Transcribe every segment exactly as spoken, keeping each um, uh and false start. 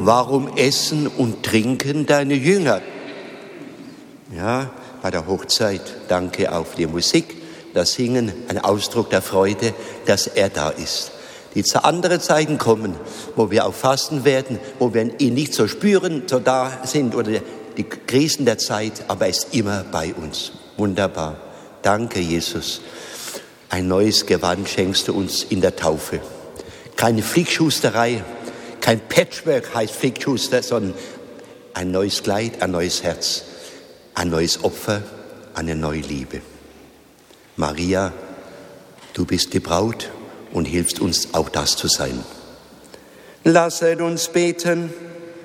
warum essen und trinken deine Jünger? Ja, bei der Hochzeit, danke auch für die Musik, das Singen, ein Ausdruck der Freude, dass er da ist. Die andere Zeiten kommen, wo wir auch fasten werden, wo wir ihn nicht so spüren, so da sind, oder die Krisen der Zeit, aber er ist immer bei uns. Wunderbar. Danke, Jesus. Ein neues Gewand schenkst du uns in der Taufe. Keine Flickschusterei, kein Patchwork heißt Flickschuster, sondern ein neues Kleid, ein neues Herz, ein neues Opfer, eine neue Liebe. Maria, du bist die Braut und hilfst uns auch das zu sein. Lasset uns beten.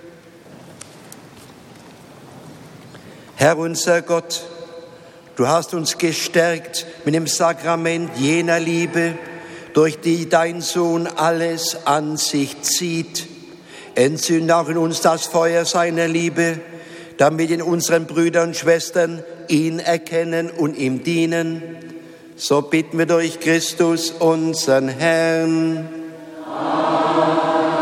Herr unser Gott, du hast uns gestärkt mit dem Sakrament jener Liebe, durch die dein Sohn alles an sich zieht. Entzünde auch in uns das Feuer seiner Liebe, damit in unseren Brüdern und Schwestern ihn erkennen und ihm dienen. So bitten wir durch Christus, unseren Herrn. Amen.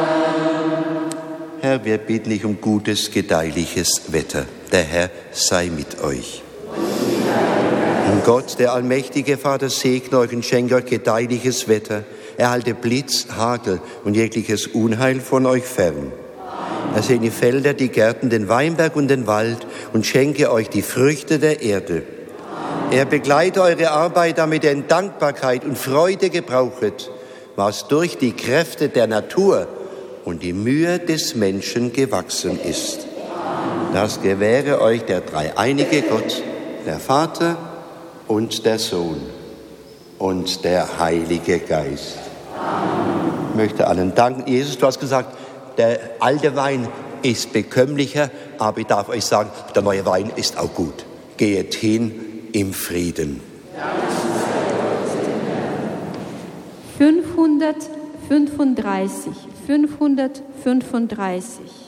Herr, wir bitten dich um gutes, gedeihliches Wetter. Der Herr sei mit euch. Und Gott, der allmächtige Vater, segne euch und schenke euch gedeihliches Wetter. Erhalte Blitz, Hagel und jegliches Unheil von euch fern. Er segne die Felder, die Gärten, den Weinberg und den Wald und schenke euch die Früchte der Erde. Er begleite eure Arbeit, damit ihr in Dankbarkeit und Freude gebrauchet, was durch die Kräfte der Natur und die Mühe des Menschen gewachsen ist. Das gewähre euch der dreieinige Gott, der Vater und der Sohn und der Heilige Geist. Ich möchte allen danken. Jesus, du hast gesagt, der alte Wein ist bekömmlicher, aber ich darf euch sagen, der neue Wein ist auch gut. Geht hin im Frieden. fünfhundertfünfunddreißig, fünfhundertfünfunddreißig.